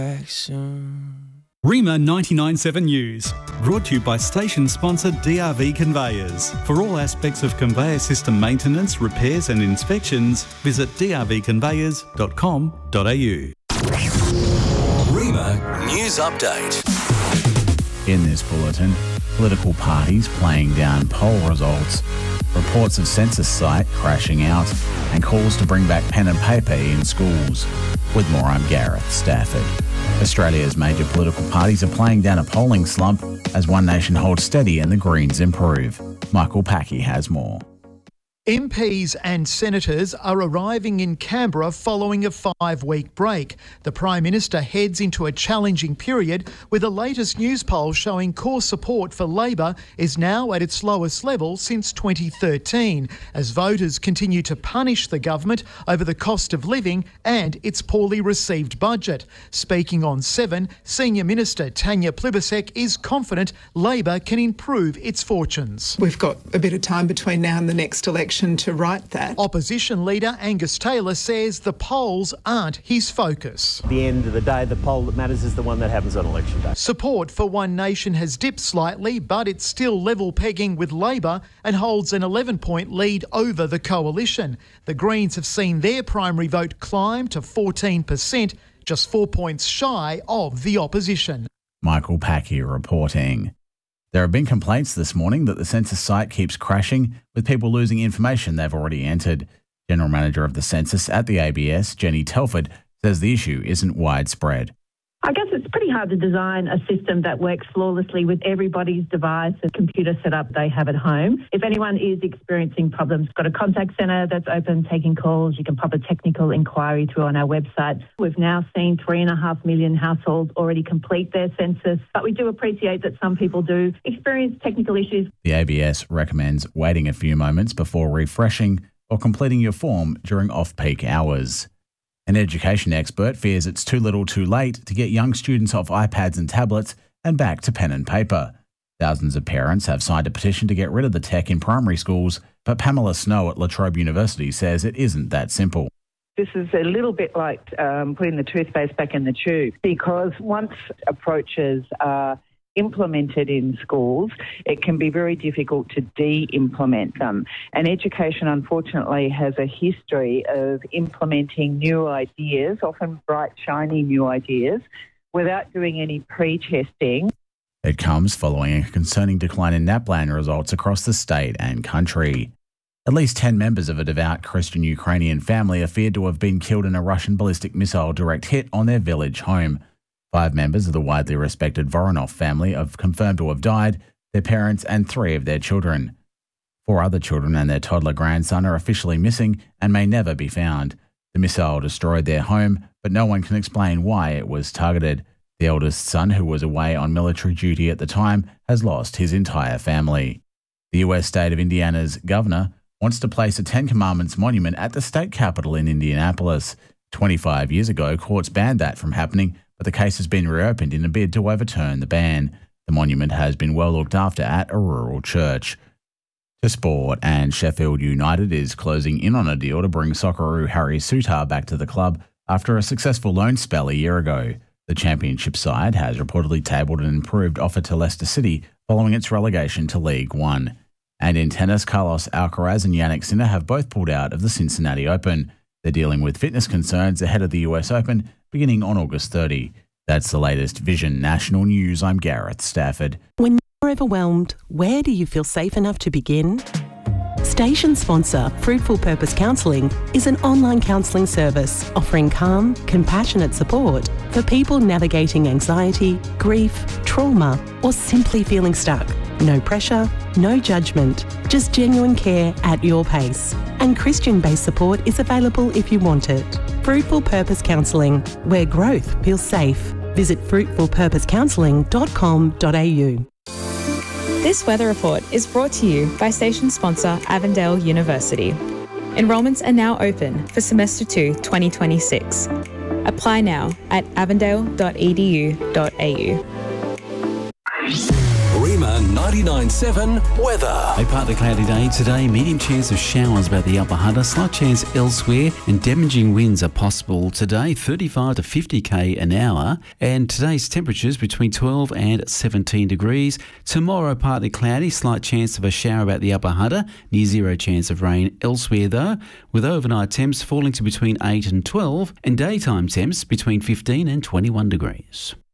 Rima 99.7 News, brought to you by station sponsor DRV Conveyors. For all aspects of conveyor system maintenance, repairs and inspections, visit drvconveyors.com.au. Rima News Update. In this bulletin, political parties playing down poll results, reports of census site crashing out, and calls to bring back pen and paper in schools. With more, I'm Gareth Stafford. Australia's major political parties are playing down a polling slump as One Nation holds steady and the Greens improve. Michael Packey has more. MPs and senators are arriving in Canberra following a 5-week break. The Prime Minister heads into a challenging period with the latest news poll showing core support for Labor is now at its lowest level since 2013 as voters continue to punish the government over the cost of living and its poorly received budget. Speaking on 7, Senior Minister Tanya Plibersek is confident Labor can improve its fortunes. We've got a bit of time between now and the next election to write that. Opposition leader Angus Taylor says the polls aren't his focus. At the end of the day, the poll that matters is the one that happens on election day. Support for One Nation has dipped slightly, but it's still level pegging with Labor and holds an 11-point lead over the coalition. The Greens have seen their primary vote climb to 14%, just 4 points shy of the opposition. Michael Packey reporting. There have been complaints this morning that the census site keeps crashing, with people losing information they've already entered. General Manager of the Census at the ABS, Jenny Telford, says the issue isn't widespread. I guess it's pretty hard to design a system that works flawlessly with everybody's device and computer setup they have at home. If anyone is experiencing problems, we've got a contact centre that's open, taking calls. You can pop a technical inquiry through on our website. We've now seen 3.5 million households already complete their census, but we do appreciate that some people do experience technical issues. The ABS recommends waiting a few moments before refreshing or completing your form during off-peak hours. An education expert fears it's too little too late to get young students off iPads and tablets and back to pen and paper. Thousands of parents have signed a petition to get rid of the tech in primary schools, but Pamela Snow at La Trobe University says it isn't that simple. This is a little bit like putting the toothpaste back in the tube, because once approaches are implemented in schools, it can be very difficult to de-implement them. And education, unfortunately, has a history of implementing new ideas, often bright, shiny new ideas, without doing any pre-testing. It comes following a concerning decline in NAPLAN results across the state and country. At least 10 members of a devout Christian Ukrainian family are feared to have been killed in a Russian ballistic missile direct hit on their village home. 5 members of the widely respected Voronov family have confirmed to have died, their parents and 3 of their children. 4 other children and their toddler grandson are officially missing and may never be found. The missile destroyed their home, but no one can explain why it was targeted. The eldest son, who was away on military duty at the time, has lost his entire family. The US state of Indiana's governor wants to place a 10 Commandments monument at the state capitol in Indianapolis. 25 years ago, courts banned that from happening, but the case has been reopened in a bid to overturn the ban. The monument has been well looked after at a rural church. To sport, and Sheffield United is closing in on a deal to bring Socceroo Harry Souttar back to the club after a successful loan spell a year ago. The Championship side has reportedly tabled an improved offer to Leicester City following its relegation to League One. And in tennis, Carlos Alcaraz and Jannik Sinner have both pulled out of the Cincinnati Open. They're dealing with fitness concerns ahead of the US Open beginning on August 30. That's the latest Vision National News. I'm Gareth Stafford. When you're overwhelmed, where do you feel safe enough to begin? Station sponsor Fruitful Purpose Counselling is an online counselling service offering calm, compassionate support for people navigating anxiety, grief, trauma, or simply feeling stuck. No pressure, no judgment, just genuine care at your pace. And Christian-based support is available if you want it. Fruitful Purpose Counselling, where growth feels safe. Visit fruitfulpurposecounselling.com.au. This weather report is brought to you by station sponsor Avondale University. Enrolments are now open for semester 2 2026. Apply now at avondale.edu.au. Rima 9 99.7 weather. A partly cloudy day today, medium chance of showers about the Upper Hunter, slight chance elsewhere, and damaging winds are possible today, 35 to 50 k an hour. And today's temperatures between 12 and 17 degrees. Tomorrow, partly cloudy, slight chance of a shower about the Upper Hunter, near zero chance of rain elsewhere though, with overnight temps falling to between 8 and 12, and daytime temps between 15 and 21 degrees.